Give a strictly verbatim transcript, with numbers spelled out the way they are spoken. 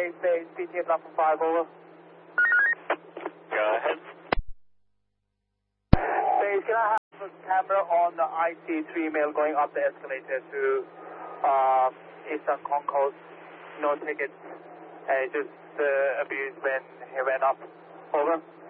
Base Base, P T M number five, over. Go ahead. Base, can I have a camera on the I C three male going up the escalator to uh, Eastern Concourse? No tickets. And just uh, abused when he went up. Over.